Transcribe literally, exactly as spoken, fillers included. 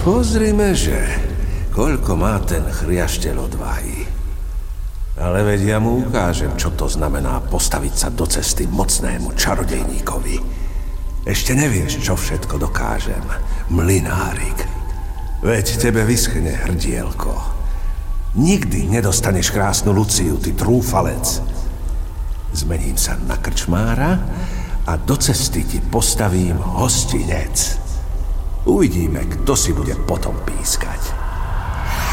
Pozrime, že koľko má ten chriašteľ odvahy. Ale veď ja mu ukážem, čo to znamená postaviť sa do cesty mocnému čarodejníkovi. Ešte nevieš, čo všetko dokážem, mlynárik. Veď tebe vyschne hrdielko. Nikdy nedostaneš krásnu Luciu, ty trúfalec. Zmením sa na krčmára a do cesty ti postavím hostinec. Uvidíme, kto si bude potom pískať.